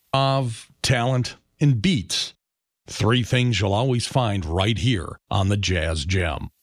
of talent, and beats. Three things you'll always find right here on the Jazz Gem.